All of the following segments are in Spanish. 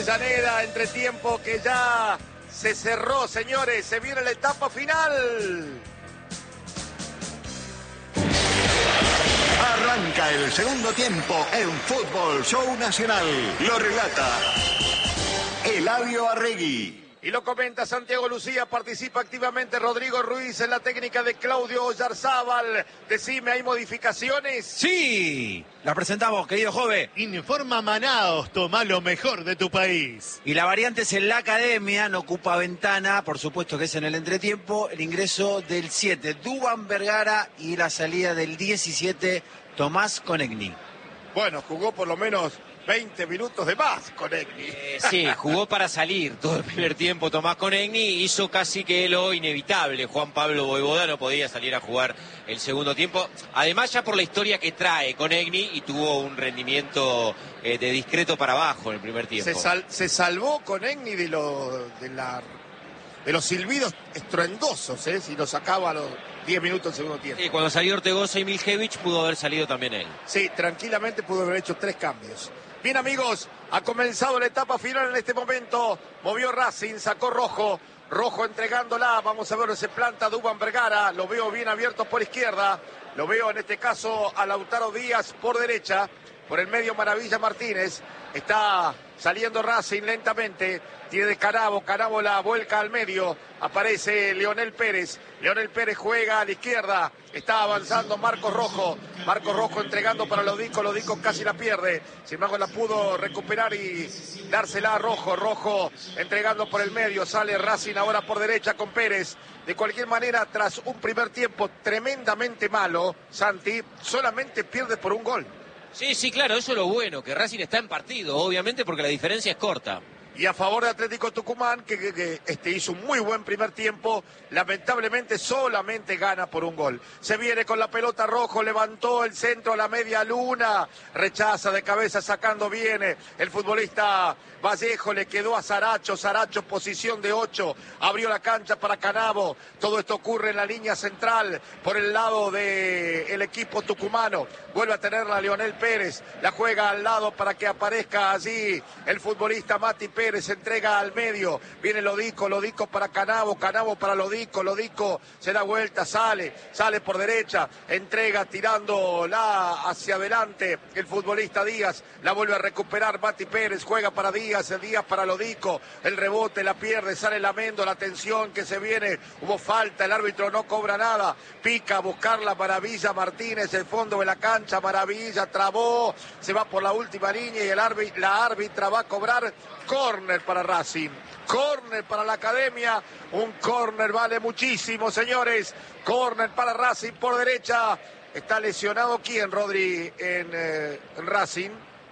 Avellaneda, entretiempo que ya se cerró, señores. Se viene la etapa final. Arranca el segundo tiempo en Fútbol Show Nacional. Lo relata Eladio Arregui. Y lo comenta Santiago Lucía, participa activamente Rodrigo Ruiz en la técnica de Claudio Oyarzábal. Decime, ¿hay modificaciones? Sí, la presentamos, querido Jove. Informa Manaos, toma lo mejor de tu país. Y la variante es en la academia, no ocupa ventana, por supuesto que es en el entretiempo, el ingreso del 7, Duván Vergara, y la salida del 17, Tomás Conegni. Bueno, jugó por lo menos 20 minutos de más Conegni. Sí, jugó para salir todo el primer tiempo Tomás Conegni, hizo casi que lo inevitable. Juan Pablo Voivoda no podía salir a jugar el segundo tiempo. Además, ya por la historia que trae Conegni, y tuvo un rendimiento de discreto para abajo en el primer tiempo. Se salvó Conegni de los silbidos estruendosos, si lo sacaba a los 10 minutos del segundo tiempo. Sí, cuando salió Ortegoza y Miljevich pudo haber salido también él. Sí, tranquilamente pudo haber hecho 3 cambios. Bien, amigos, ha comenzado la etapa final en este momento. Movió Racing, sacó Rojo. Rojo entregándola. Vamos a ver, se planta Duván Vergara. Lo veo bien abierto por izquierda. Lo veo en este caso a Lautaro Díaz por derecha. Por el medio Maravilla Martínez. Está saliendo Racing lentamente. Tiene de Canavo. Canavo la vuelca al medio. Aparece Leonel Pérez. Leonel Pérez juega a la izquierda. Está avanzando Marcos Rojo. Marcos Rojo entregando para Lodico. Lodico casi la pierde. Sin embargo la pudo recuperar y dársela a Rojo. Rojo entregando por el medio. Sale Racing ahora por derecha con Pérez. De cualquier manera, tras un primer tiempo tremendamente malo, Santi solamente pierde por un gol. Sí, claro, eso es lo bueno, que Racing está en partido, obviamente, porque la diferencia es corta. Y a favor de Atlético Tucumán, que hizo un muy buen primer tiempo, lamentablemente solamente gana por un gol. Se viene con la pelota Rojo, levantó el centro a la media luna, rechaza de cabeza sacando bien el futbolista Vallejo, le quedó a Saracho, Saracho posición de 8, abrió la cancha para Canavo. Todo esto ocurre en la línea central, por el lado del equipo tucumano. Vuelve a tenerla Leonel Pérez, la juega al lado para que aparezca allí el futbolista Mati Pérez, entrega al medio, viene Lodico, Lodico para Canavo, Canavo para Lodico, Lodico se da vuelta, sale por derecha, entrega tirándola hacia adelante el futbolista Díaz, la vuelve a recuperar Mati Pérez, juega para Díaz, el Díaz para Lodico, el rebote la pierde, sale Lamendo, la tensión que se viene, hubo falta, el árbitro no cobra nada, pica a buscar la Maravilla Martínez, el fondo de la cancha, Maravilla trabó, se va por la última línea y la árbitra va a cobrar córner para Racing, córner para la academia, un córner vale muchísimo, señores, córner para Racing por derecha. Está lesionado quién, Rodri, en Racing.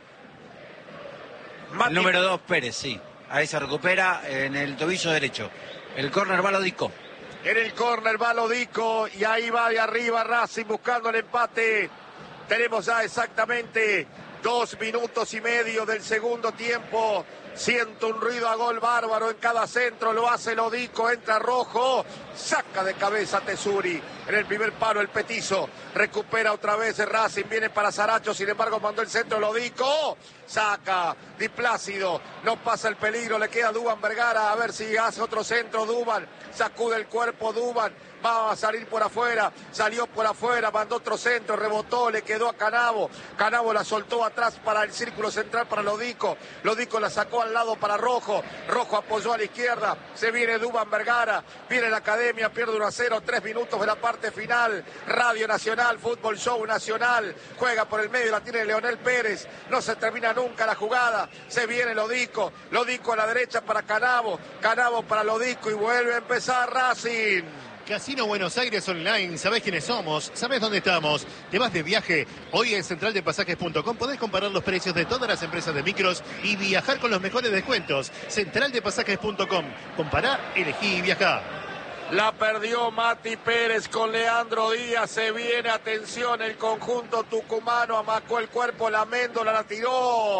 El número 2, Pérez, sí. Ahí se recupera en el tobillo derecho. El córner va Lodico. En el córner va Lodico y ahí va de arriba Racing buscando el empate. Tenemos ya exactamente 2 minutos y medio del segundo tiempo. Siento un ruido a gol bárbaro en cada centro, lo hace Lodico, entra Rojo, saca de cabeza Tesuri, en el primer palo el petizo, recupera otra vez el Racing, viene para Saracho, sin embargo mandó el centro Lodico, saca Di Plácido, no pasa el peligro, le queda Duván Vergara, a ver si hace otro centro Duván, sacude el cuerpo Duván, va a salir por afuera, salió por afuera, mandó otro centro, rebotó, le quedó a Canavo, Canavo la soltó atrás para el círculo central para Lodico, Lodico la sacó al lado para Rojo, Rojo apoyó a la izquierda, se viene Duván Vergara, viene la academia, pierde 1-0, 3 minutos de la parte final, Radio Nacional, Fútbol Show Nacional, juega por el medio, la tiene Leonel Pérez, no se termina nunca la jugada, se viene Lodico, Lodico a la derecha para Canavo, Canavo para Lodico y vuelve a empezar Racing. Casino Buenos Aires Online, ¿sabés quiénes somos? ¿Sabés dónde estamos? ¿Te vas de viaje? Hoy en centraldepasajes.com podés comparar los precios de todas las empresas de micros y viajar con los mejores descuentos. Centraldepasajes.com. Compará, elegí y viajá. La perdió Mati Pérez con Leandro Díaz, se viene, atención, el conjunto tucumano amacó el cuerpo, la Méndola la tiró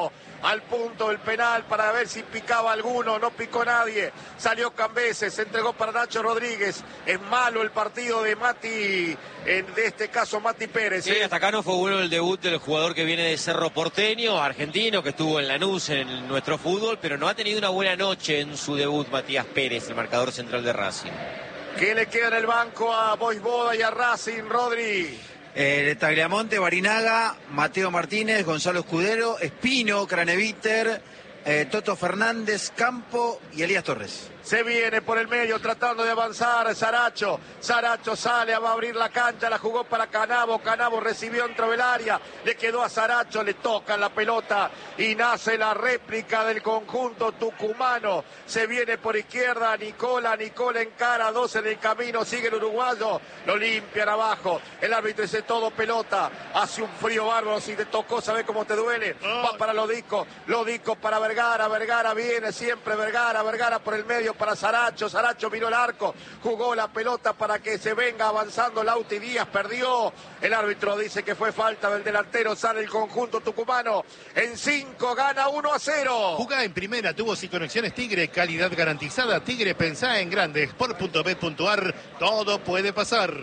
al punto del penal para ver si picaba alguno, no picó nadie, salió Cambeses, se entregó para Nacho Rodríguez. Es malo el partido de Mati, de este caso Mati Pérez. Sí, hasta acá no fue bueno el debut del jugador que viene de Cerro Porteño, argentino, que estuvo en Lanús en nuestro fútbol, pero no ha tenido una buena noche en su debut Matías Pérez, el marcador central de Racing. ¿Qué le queda en el banco a Boisboda y a Racing, Rodri? Tagliamonte, Barinaga, Mateo Martínez, Gonzalo Escudero, Espino, Craneviter, Toto Fernández, Campo y Elías Torres. Se viene por el medio tratando de avanzar Saracho. Saracho sale, va a abrir la cancha, la jugó para Canavo. Canavo recibió dentro del área, le quedó a Saracho, le tocan la pelota y nace la réplica del conjunto tucumano. Se viene por izquierda Nicola encara, 2 en el camino, sigue el uruguayo, lo limpian abajo. El árbitro dice todo pelota, hace un frío bárbaro, si te tocó, ¿sabes cómo te duele? Va para Lodico para Vergara, Vergara viene siempre, Vergara por el medio para Saracho, Saracho miró el arco, jugó la pelota para que se venga avanzando Lauti Díaz, perdió, el árbitro dice que fue falta del delantero, sale el conjunto tucumano, en 5 gana 1-0. Jugá en primera, tubos y conexiones Tigre, calidad garantizada, Tigre, pensá en grande, sport.bet.ar, todo puede pasar.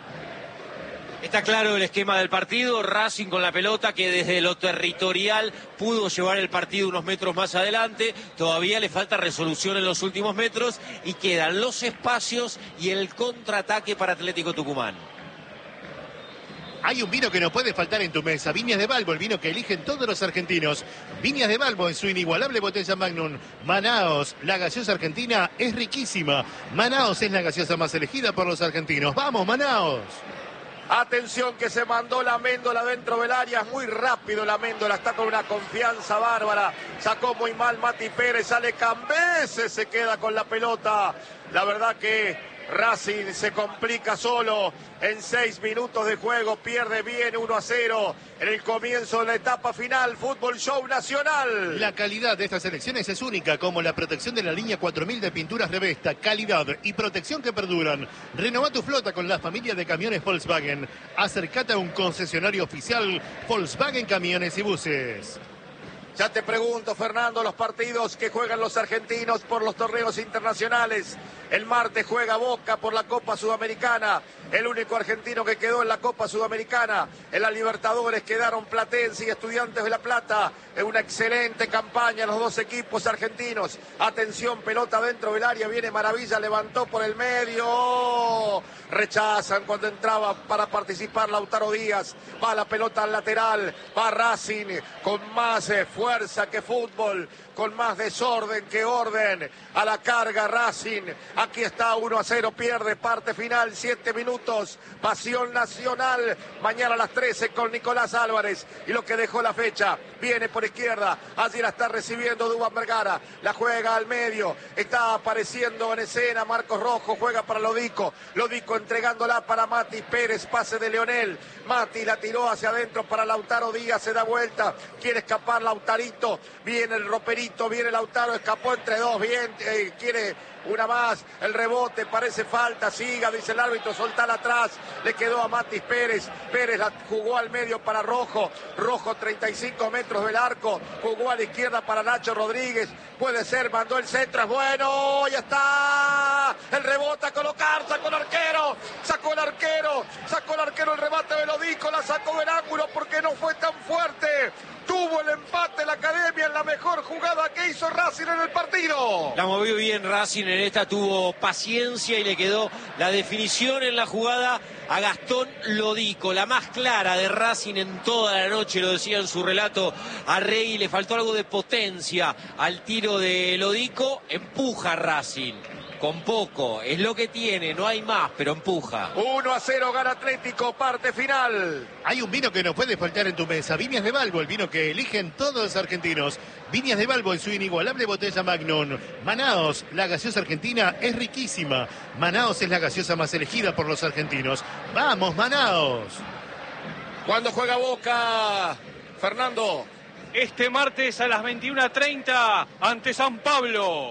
Está claro el esquema del partido, Racing con la pelota que desde lo territorial pudo llevar el partido unos metros más adelante, todavía le falta resolución en los últimos metros y quedan los espacios y el contraataque para Atlético Tucumán. Hay un vino que no puede faltar en tu mesa, Viñas de Balbo, el vino que eligen todos los argentinos. Viñas de Balbo en su inigualable botella Magnum. Manaos, la gaseosa argentina es riquísima. Manaos es la gaseosa más elegida por los argentinos. ¡Vamos, Manaos! Atención que se mandó la Méndola dentro del área, muy rápido la Méndola, está con una confianza bárbara, sacó muy mal Mati Pérez, sale Cambeses, se queda con la pelota, la verdad que Racing se complica solo en 6 minutos de juego, pierde bien 1-0 en el comienzo de la etapa final, Fútbol Show Nacional. La calidad de estas elecciones es única, como la protección de la línea 4000 de pinturas Revesta, calidad y protección que perduran. Renova tu flota con la familia de camiones Volkswagen. Acércate a un concesionario oficial Volkswagen Camiones y Buses. Ya te pregunto, Fernando, los partidos que juegan los argentinos por los torneos internacionales. El martes juega Boca por la Copa Sudamericana. El único argentino que quedó en la Copa Sudamericana. En la Libertadores quedaron Platense y Estudiantes de La Plata. Es una excelente campaña los dos equipos argentinos. Atención, pelota dentro del área. Viene Maravilla, levantó por el medio. Rechazan cuando entraba para participar Lautaro Díaz. Va la pelota al lateral. Va Racing con más fuerza que fútbol, con más desorden que orden. A la carga Racing. Aquí está 1-0, pierde, parte final, 7 minutos. Pasión Nacional. Mañana a las 13 con Nicolás Álvarez. Y lo que dejó la fecha. Viene por izquierda. Allí la está recibiendo Duván Vergara. La juega al medio. Está apareciendo en escena Marcos Rojo. Juega para Lodico. Lodico entregándola para Mati Pérez. Pase de Leonel. Mati la tiró hacia adentro para Lautaro Díaz. Se da vuelta. Quiere escapar Lautarito. Viene el roperito. Viene Lautaro. Escapó entre dos. Bien. Quiere una más. El rebote. Parece falta. Siga, dice el árbitro. Soltala atrás. Le quedó a Mati Pérez. Pérez la jugó al medio para Rojo. Rojo 35 metros del arco. Jugó a la izquierda para Nacho Rodríguez. Puede ser. Mandó el centro. Es bueno. Ya está. El rebote a colocar. Sacó el arquero. Sacó el arquero. Sacó el arquero el remate de Lodico. La sacó del ángulo porque no fue tan fuerte. Tuvo el empate la Academia en la mejor jugada que hizo Racing en el partido. La movió bien Racing en esta, tuvo paciencia y le quedó la definición en la jugada a Gastón Lodico, la más clara de Racing en toda la noche, lo decía en su relato a Rey, le faltó algo de potencia al tiro de Lodico, empuja Racing. Con poco, es lo que tiene, no hay más, pero empuja. 1-0 gana Atlético, parte final. Hay un vino que no puede faltar en tu mesa, Viñas de Balbo, el vino que eligen todos los argentinos. Viñas de Balbo en su inigualable botella Magnum. Manaos, la gaseosa argentina es riquísima. Manaos es la gaseosa más elegida por los argentinos. ¡Vamos, Manaos! ¿Cuándo juega Boca, Fernando? Este martes a las 21:30 ante San Pablo.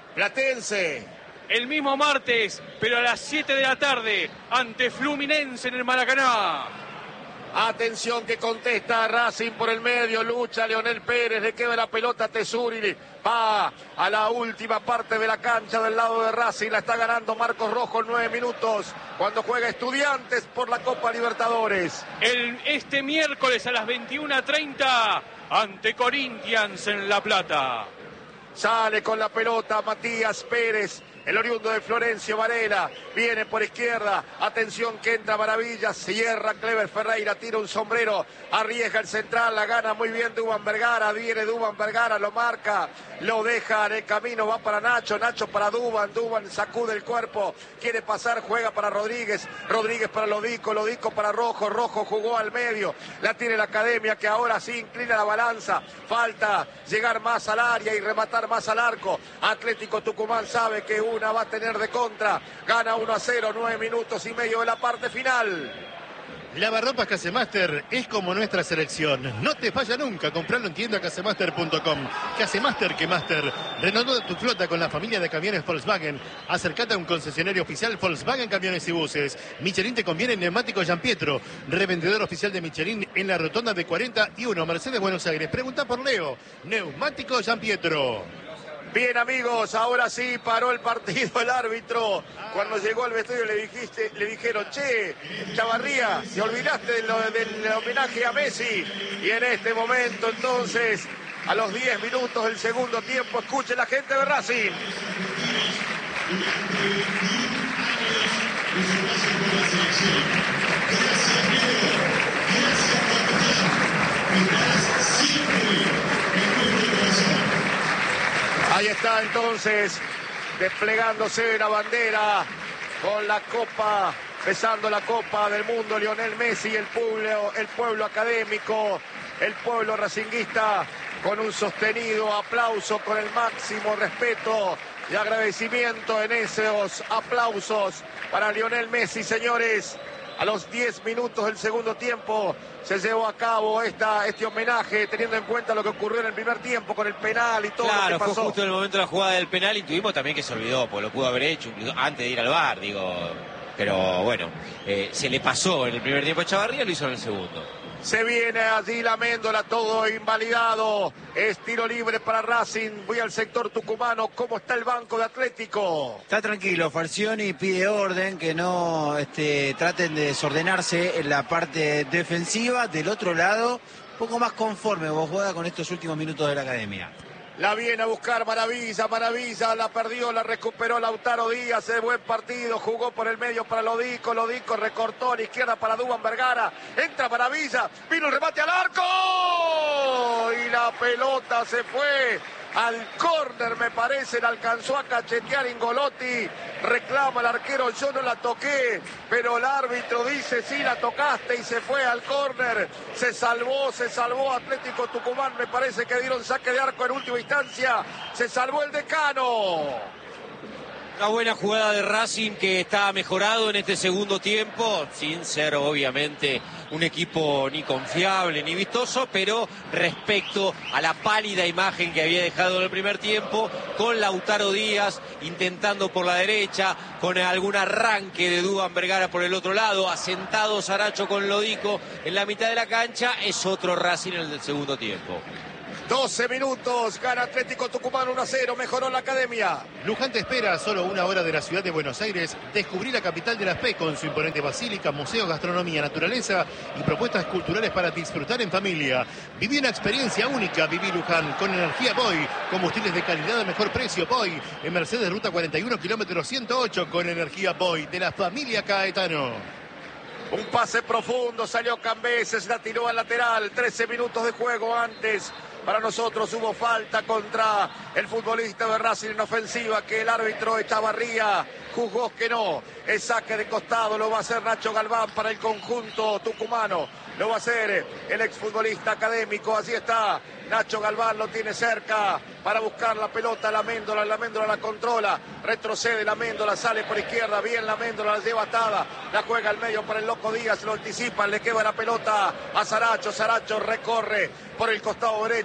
Platense. El mismo martes, pero a las 7 de la tarde, ante Fluminense en el Maracaná. Atención que contesta Racing por el medio, lucha Leonel Pérez, le queda la pelota a Tesuri, va a la última parte de la cancha del lado de Racing, la está ganando Marcos Rojo en 9 minutos, cuando juega Estudiantes por la Copa Libertadores. Este miércoles a las 21:30 ante Corinthians en La Plata. Sale con la pelota Matías Pérez, el oriundo de Florencio Varela, viene por izquierda, atención que entra Maravilla, cierra Clever Ferreira, tira un sombrero, arriesga el central, la gana muy bien Duván Vergara, viene Duván Vergara, lo marca, lo deja en el camino, va para Nacho, Nacho para Duván, Duván sacude el cuerpo, quiere pasar, juega para Rodríguez, Rodríguez para Lodico, Lodico para Rojo, Rojo jugó al medio, la tiene la Academia que ahora sí inclina la balanza, falta llegar más al área y rematar más al arco, Atlético Tucumán sabe que una va a tener de contra, gana 1-0, 9 minutos y medio de la parte final. Lavarropas Casemaster es como nuestra selección. No te falla nunca. Comprarlo en tienda casemaster.com. Casemaster que Master. Renueva tu flota con la familia de camiones Volkswagen. Acércate a un concesionario oficial Volkswagen Camiones y Buses. Michelin te conviene en neumáticos Gianpietro. Revendedor oficial de Michelin en la rotonda de 41 Mercedes Buenos Aires. Pregunta por Leo. Neumáticos Gianpietro. Bien amigos, ahora sí paró el partido el árbitro. Cuando llegó al vestuario le dijeron, che, Chavarría, te olvidaste del homenaje a Messi. Y en este momento entonces, a los 10 minutos del segundo tiempo, escuche la gente de Racing. Ahí está entonces desplegándose la bandera con la copa, besando la Copa del Mundo, Lionel Messi, el pueblo académico, el pueblo racinguista, con un sostenido aplauso, con el máximo respeto y agradecimiento en esos aplausos para Lionel Messi, señores. A los 10 minutos del segundo tiempo se llevó a cabo este homenaje, teniendo en cuenta lo que ocurrió en el primer tiempo con el penal y todo lo que pasó. Claro, fue justo en el momento de la jugada del penal y tuvimos también que se olvidó, porque lo pudo haber hecho incluso antes de ir al VAR, digo. Pero bueno, se le pasó en el primer tiempo a Chavarría, lo hizo en el segundo. Se viene allí la Méndola, todo invalidado. Es tiro libre para Racing. Voy al sector tucumano. ¿Cómo está el banco de Atlético? Está tranquilo. Falcioni pide orden, que no traten de desordenarse en la parte defensiva. Del otro lado, un poco más conforme vos juega con estos últimos minutos de la Academia. La viene a buscar Maravilla, la perdió, la recuperó Lautaro Díaz, de buen partido, jugó por el medio para Lodico, recortó a la izquierda para Duván Vergara, entra Maravilla, vino el remate al arco y la pelota se fue al córner, me parece, la alcanzó a cachetear Ingolotti, reclama el arquero, yo no la toqué, pero el árbitro dice sí la tocaste y se fue al córner, se salvó Atlético Tucumán, me parece que dieron saque de arco en última instancia, se salvó el Decano. Una buena jugada de Racing que está mejorado en este segundo tiempo, sin ser obviamente un equipo ni confiable ni vistoso, pero respecto a la pálida imagen que había dejado en el primer tiempo, con Lautaro Díaz intentando por la derecha, con algún arranque de Duván Vergara por el otro lado, asentado Saracho con Lodico en la mitad de la cancha, es otro Racing en el del segundo tiempo. 12 minutos, gana Atlético Tucumán 1-0, mejoró la Academia. Luján te espera a solo una hora de la ciudad de Buenos Aires. Descubrí la capital de la fe con su imponente basílica, museo, gastronomía, naturaleza y propuestas culturales para disfrutar en familia. Viví una experiencia única, viví Luján con energía Boy, combustibles de calidad de mejor precio Boy, en Mercedes Ruta 41, kilómetro 108 con energía Boy de la familia Caetano. Un pase profundo, salió Cambeses, la tiró al lateral, 13 minutos de juego antes. Para nosotros hubo falta contra el futbolista de Racing en ofensiva, que el árbitro Echavarría juzgó que no. El saque de costado lo va a hacer Nacho Galván para el conjunto tucumano. Lo va a hacer el exfutbolista académico. Así está. Nacho Galván lo tiene cerca para buscar la pelota. La Méndola la controla. Retrocede la Méndola, sale por izquierda. Bien la Méndola, la lleva atada. La juega al medio para el Loco Díaz. Lo anticipan, le queda la pelota a Saracho. Saracho recorre por el costado derecho.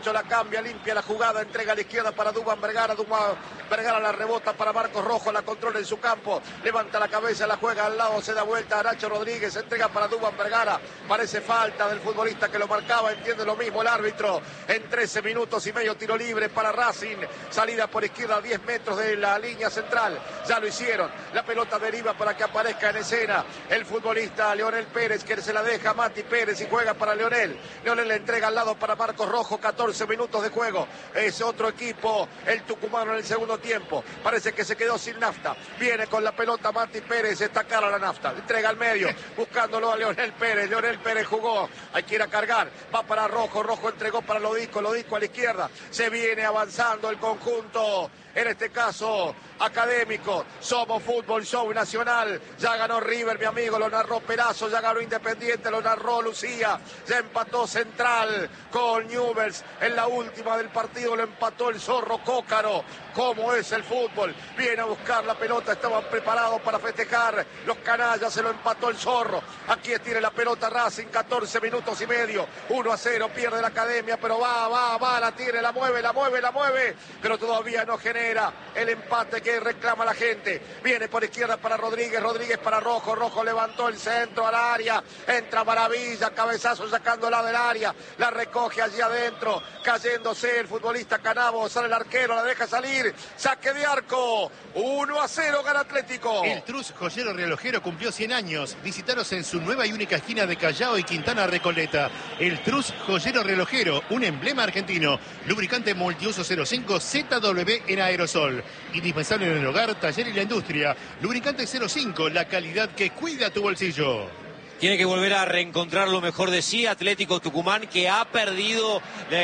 Saracho la cambia, limpia la jugada, entrega a la izquierda para Duván Vergara. Duván Vergara la rebota para Marcos Rojo, la controla en su campo, levanta la cabeza, la juega al lado, se da vuelta a Nacho Rodríguez, entrega para Duván Vergara. Parece falta del futbolista que lo marcaba, entiende lo mismo el árbitro. En 13 minutos y medio, tiro libre para Racing, salida por izquierda a 10 metros de la línea central. Ya lo hicieron, la pelota deriva para que aparezca en escena el futbolista Leonel Pérez, que se la deja a Mati Pérez y juega para Leonel. Leonel le entrega al lado para Marcos Rojo, 14 minutos de juego. Es otro equipo, el tucumano en el segundo tiempo. Parece que se quedó sin nafta. Viene con la pelota Mati Pérez, está cara la nafta. Entrega al medio, buscándolo a Leonel Pérez. Leonel Pérez jugó, hay que ir a cargar. Va para Rojo, Rojo entregó para Lodico, Lodico a la izquierda. Se viene avanzando el conjunto, en este caso Académico. Somos Fútbol Show Nacional. Ya ganó River, mi amigo, lo narró Perazo. Ya ganó Independiente, lo narró Lucía. Ya empató Central con Newell's. En la última del partido lo empató el Zorro Cócaro. ¿Cómo es el fútbol? Viene a buscar la pelota, estaban preparados para festejar. Los canallas, se lo empató el Zorro. Aquí tiene la pelota Racing, 14 minutos y medio. 1-0, pierde la Academia, pero va, la tiene, la mueve. Pero todavía no genera el empate que reclama la gente. Viene por izquierda para Rodríguez, Rodríguez para Rojo, Rojo levantó el centro al área, entra Maravilla, cabezazo sacándola del área, la recoge allí adentro, cayéndose el futbolista Canavo, sale el arquero, la deja salir, saque de arco, 1-0 gana Atlético. El Trus Joyero Relojero cumplió 100 años, visitaros en su nueva y única esquina de Callao y Quintana Recoleta. El Trus Joyero Relojero, un emblema argentino, lubricante multiuso 05 ZW en aerosol, indispensable en el hogar, taller y la industria. Lubricante 05, la calidad que cuida tu bolsillo. Tiene que volver a reencontrar lo mejor de sí Atlético Tucumán, que ha perdido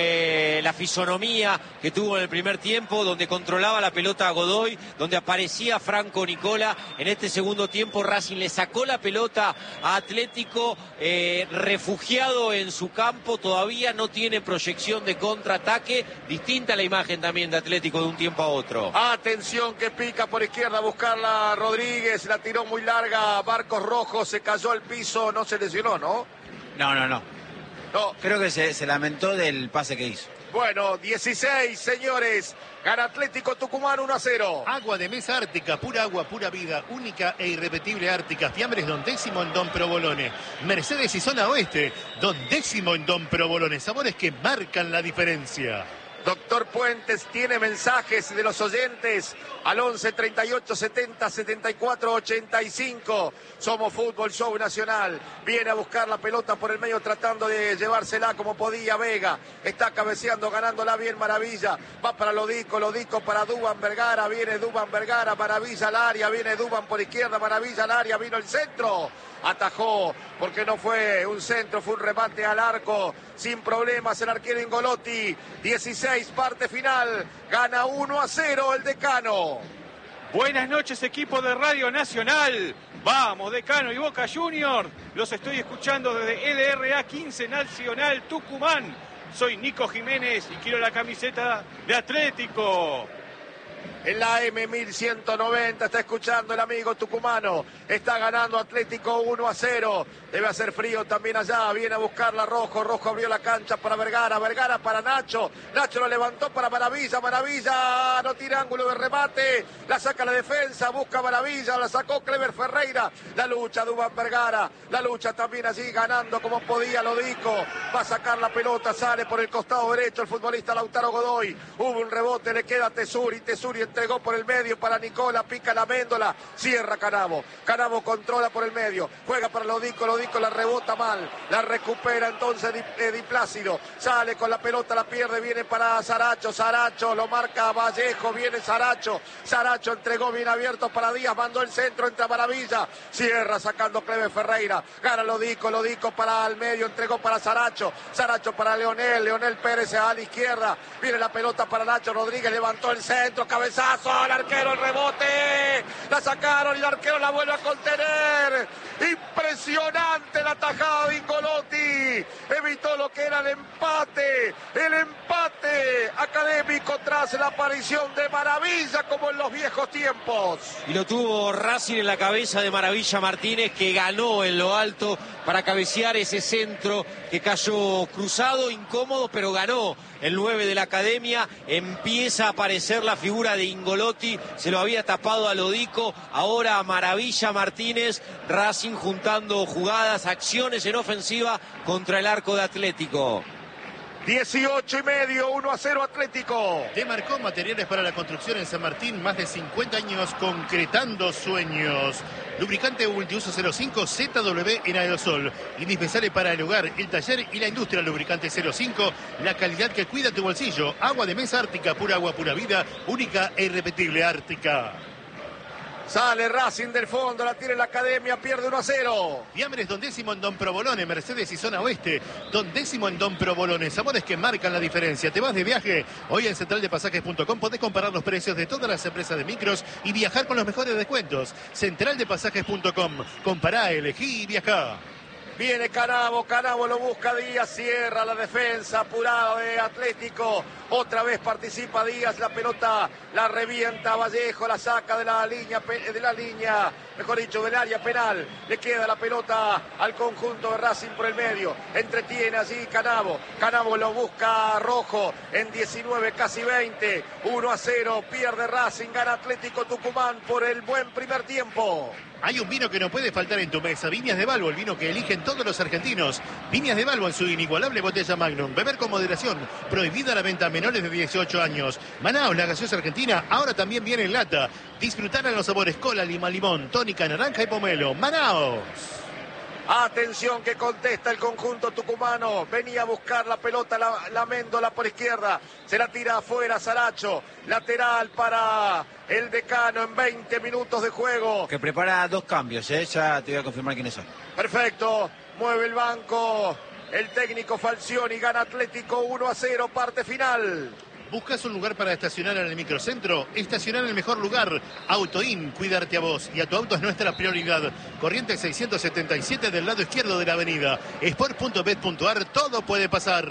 la fisonomía que tuvo en el primer tiempo, donde controlaba la pelota a Godoy, donde aparecía Franco Nicola. En este segundo tiempo Racing le sacó la pelota a Atlético, refugiado en su campo, todavía no tiene proyección de contraataque, distinta la imagen también de Atlético de un tiempo a otro. Atención que pica por izquierda a buscarla Rodríguez, la tiró muy larga, Marcos Rojo, se cayó al piso. No se lesionó, ¿no? No. No. Creo que se lamentó del pase que hizo. Bueno, 16, señores. Gana Atlético Tucumán 1-0. Agua de mesa Ártica, pura agua, pura vida, única e irrepetible Ártica. Fiambres Don Décimo en Don Provolone. Mercedes y Zona Oeste, Don Décimo en Don Provolone. Sabores que marcan la diferencia. Doctor Puentes tiene mensajes de los oyentes al 11 38 70 74 85. Somos Fútbol Show Nacional. Viene a buscar la pelota por el medio tratando de llevársela como podía Vega. Está cabeceando, ganándola bien Maravilla. Va para Lodico para Duván Vergara. Viene Duván Vergara, Maravilla al área. Viene Duván por izquierda, Maravilla al área. Vino el centro. Atajó, porque no fue un centro, fue un remate al arco. Sin problemas el arquero Ingolotti. 16, parte final. Gana 1-0 el Decano. Buenas noches, equipo de Radio Nacional. Vamos, Decano y Boca Juniors. Los estoy escuchando desde EDRA 15 Nacional Tucumán. Soy Nico Jiménez y quiero la camiseta de Atlético. En la M1190 está escuchando el amigo tucumano. Está ganando Atlético 1-0. Debe hacer frío también allá. Viene a buscarla Rojo. Rojo abrió la cancha para Vergara. Vergara para Nacho. Nacho lo levantó para Maravilla. Maravilla no tira ángulo de remate. La saca la defensa. Busca Maravilla. La sacó Clever Ferreira. La lucha Duván Vergara. La lucha también allí ganando como podía Lodico. Va a sacar la pelota. Sale por el costado derecho el futbolista Lautaro Godoy. Hubo un rebote. Le queda a Tesuri. Tesuri entregó por el medio para Nicola. Pica la Méndola. Cierra Canavo. Canavo controla por el medio. Juega para Lodico. Lodico la rebota mal. La recupera entonces Di Plácido. Sale con la pelota. La pierde. Viene para Saracho. Saracho lo marca Vallejo. Viene Saracho. Saracho entregó bien abierto para Díaz. Mandó el centro. Entra Maravilla. Cierra sacando Clever Ferreira. Gana Lodico. Lodico para el medio. Entregó para Saracho. Saracho para Leonel. Leonel Pérez a la izquierda. Viene la pelota para Nacho Rodríguez. Levantó el centro. Cabeza cabezazo, el arquero, el rebote, la sacaron y el arquero la vuelve a contener. Impresionante la tajada de Ingolotti, evitó lo que era el empate académico tras la aparición de Maravilla como en los viejos tiempos. Y lo tuvo Racing en la cabeza de Maravilla Martínez, que ganó en lo alto para cabecear ese centro que cayó cruzado, incómodo, pero ganó el 9 de la Academia. Empieza a aparecer la figura de Ingolotti, se lo había tapado a Lodico, ahora Maravilla Martínez. Racing juntando jugadas, acciones en ofensiva contra el arco de Atlético. 18,5, 1-0 Atlético. Demarcó materiales para la construcción en San Martín, más de 50 años concretando sueños. Lubricante multiuso 05 ZW en aerosol, indispensable para el hogar, el taller y la industria. Lubricante 05, la calidad que cuida tu bolsillo. Agua de mesa Ártica, pura agua, pura vida, única e irrepetible Ártica. Sale Racing del fondo, la tiene la Academia, pierde 1-0. Fiambres Don Décimo en Don Provolone, Mercedes y Zona Oeste. Don Décimo en Don Provolone, sabores que marcan la diferencia. ¿Te vas de viaje? Hoy en centraldepasajes.com podés comparar los precios de todas las empresas de micros y viajar con los mejores descuentos. Centraldepasajes.com, compará, elegí y viajá. Viene Canavo lo busca Díaz, cierra la defensa, apurado de Atlético. Otra vez participa Díaz, la pelota la revienta Vallejo, la saca de la línea, mejor dicho, del área penal. Le queda la pelota al conjunto de Racing por el medio. Entretiene allí Canavo lo busca Rojo en 19, casi 20. 1-0, pierde Racing, gana Atlético Tucumán por el buen primer tiempo. Hay un vino que no puede faltar en tu mesa. Viñas de Balbo, el vino que eligen todos los argentinos. Viñas de Balbo en su inigualable botella Magnum. Beber con moderación. Prohibida la venta a menores de 18 años. Manaos, la gaseosa argentina, ahora también viene en lata. Disfrutar en los sabores cola, lima, limón, tónica, naranja y pomelo. Manaos. Atención que contesta el conjunto tucumano. Venía a buscar la pelota, la Méndola por izquierda. Se la tira afuera Saracho. Lateral para el Decano en 20 minutos de juego. Que prepara 2 cambios, ya te voy a confirmar quiénes son. Perfecto. Mueve el banco el técnico Falcioni. Gana Atlético 1-0, parte final. ¿Buscas un lugar para estacionar en el microcentro? Estacionar en el mejor lugar. Autoin, cuidarte a vos y a tu auto es nuestra prioridad. Corriente 677 del lado izquierdo de la avenida. Sport.bet.ar, todo puede pasar.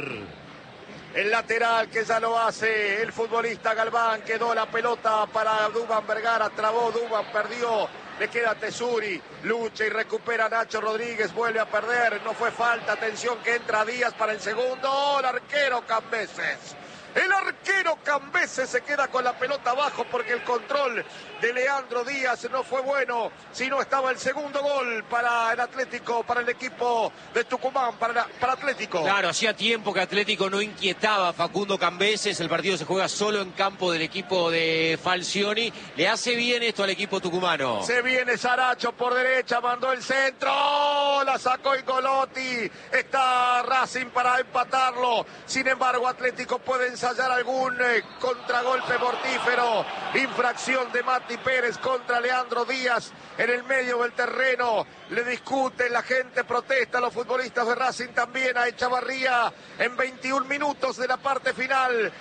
El lateral que ya lo hace el futbolista Galván. Quedó la pelota para Duván Vergara. Trabó Duván, perdió. Le queda Tesuri. Lucha y recupera Nacho Rodríguez. Vuelve a perder. No fue falta. Atención que entra Díaz para el segundo. El arquero Cambeses. El arquero Cambeses se queda con la pelota abajo porque el control de Leandro Díaz no fue bueno. Si no estaba el segundo gol para el Atlético, para el equipo de Tucumán, para Atlético. Claro, hacía tiempo que Atlético no inquietaba a Facundo Cambeses. El partido se juega solo en campo del equipo de Falcioni. Le hace bien esto al equipo tucumano. Se viene Saracho por derecha, mandó el centro. La sacó Ingolotti. Está Racing para empatarlo. Sin embargo, Atlético puede ensayar algún contragolpe mortífero. Infracción de Mati Pérez contra Leandro Díaz en el medio del terreno. Le discuten, la gente protesta, los futbolistas de Racing también a Echavarría en 21 minutos de la parte final.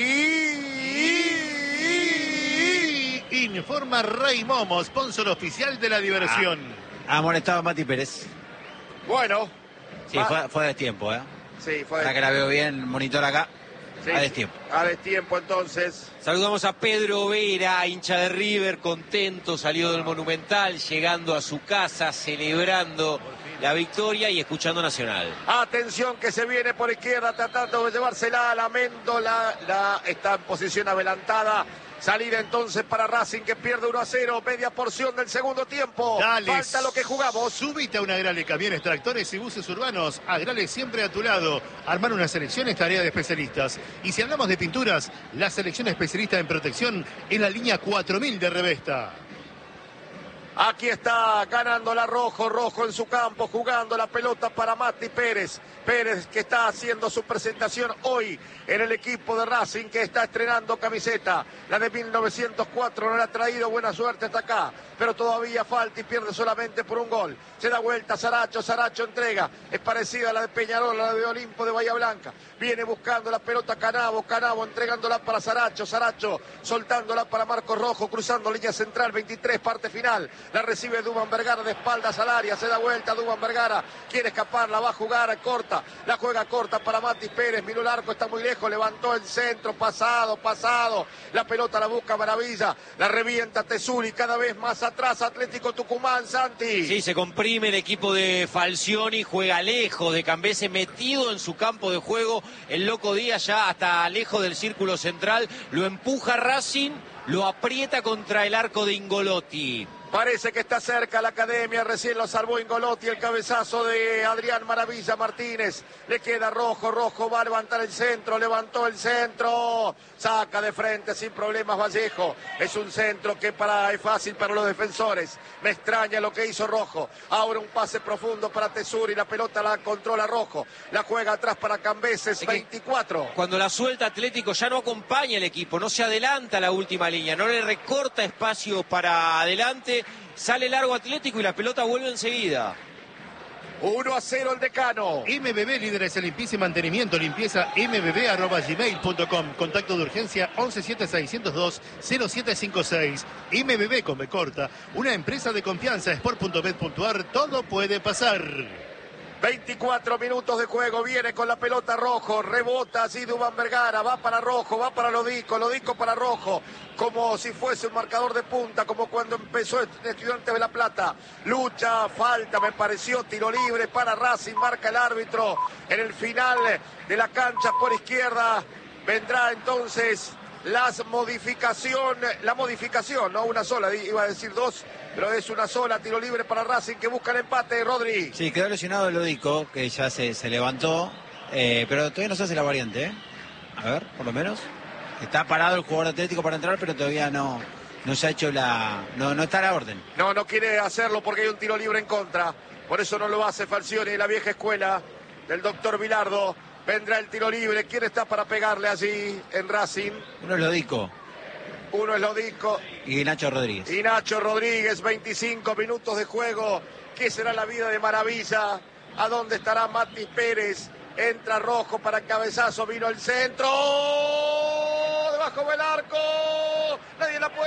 Informa Rey Momo, sponsor oficial de la diversión. Amonestado a Mati Pérez. Bueno. Sí, fue a destiempo, Sí, fue. Ahora que la veo bien, monitor acá. Sí, a destiempo. A destiempo entonces. Saludamos a Pedro Vera, hincha de River, contento, salió del Monumental, llegando a su casa, celebrando la victoria y escuchando Nacional. Atención que se viene por izquierda, tratando de llevársela a la Méndola, está en posición adelantada. Salida entonces para Racing que pierde 1-0, media porción del segundo tiempo. Dale, falta lo que jugamos. Subite a una Agrale, camiones, tractores y buses urbanos. Agrale siempre a tu lado. Armar una selección es tarea de especialistas. Y si hablamos de pinturas, la selección especialista en protección es la línea 4000 de Revesta. Aquí está ganándola Rojo, Rojo en su campo, jugando la pelota para Mati Pérez. Pérez que está haciendo su presentación hoy en el equipo de Racing, que está estrenando camiseta. La de 1904 no le ha traído buena suerte hasta acá, pero todavía falta y pierde solamente por un gol. Se da vuelta Saracho, Saracho entrega. Es parecida a la de Peñarol, a la de Olimpo de Bahía Blanca. Viene buscando la pelota Canavo, Canavo entregándola para Saracho, Saracho soltándola para Marcos Rojo, cruzando línea central, 23, parte final. La recibe Duván Vergara de espaldas al área, se da vuelta Duván Vergara, quiere escapar, la va a jugar corta, la juega corta para Mati Pérez, miró el arco, está muy lejos, levantó el centro, pasado, la pelota la busca Maravilla, la revienta Tesuri, cada vez más atrás Atlético Tucumán, Santi. Sí, se comprime el equipo de Falcioni, juega lejos de Cambese, metido en su campo de juego, el Loco Díaz ya hasta lejos del círculo central, lo empuja Racing, lo aprieta contra el arco de Ingolotti. Parece que está cerca la Academia, recién lo salvó Ingolotti, el cabezazo de Adrián Maravilla Martínez. Le queda Rojo, Rojo va a levantar el centro, levantó el centro, saca de frente sin problemas Vallejo. Es un centro que es fácil para los defensores. Me extraña lo que hizo Rojo. Ahora un pase profundo para Tesuri, la pelota la controla Rojo. La juega atrás para Cambeses, 24. Cuando la suelta Atlético ya no acompaña el equipo, no se adelanta a la última línea, no le recorta espacio para adelante. Sale largo Atlético y la pelota vuelve enseguida. 1-0 el Decano. MBB, líderes en limpieza y mantenimiento. Limpieza mbb@gmail.com. Contacto de urgencia 1176020756. MBB con B corta. Una empresa de confianza. Sport.bet.ar. Todo puede pasar. 24 minutos de juego, viene con la pelota Rojo, rebota así Duván Vergara, va para Rojo, va para Lodico, Lodico para Rojo, como si fuese un marcador de punta, como cuando empezó Estudiantes de La Plata. Lucha, falta, me pareció, tiro libre para Racing, marca el árbitro en el final de la cancha por izquierda. Vendrá entonces la modificación, no una sola, iba a decir dos, pero es una sola, tiro libre para Racing que busca el empate, Rodri. Sí, quedó lesionado el Lodico, que ya se levantó, pero todavía no se hace la variante, ¿eh? A ver, por lo menos. Está parado el jugador Atlético para entrar, pero todavía no se ha hecho no está a la orden. No quiere hacerlo porque hay un tiro libre en contra, por eso no lo hace Falcioni, la vieja escuela del doctor Bilardo. Vendrá el tiro libre. ¿Quién está para pegarle allí en Racing? Uno es Lodico. Uno es Lodico. Y Nacho Rodríguez. Y Nacho Rodríguez, 25 minutos de juego. ¿Qué será la vida de Maravilla? ¿A dónde estará Mati Pérez? Entra Rojo para el cabezazo. Vino el centro. Debajo del arco. Nadie la puede.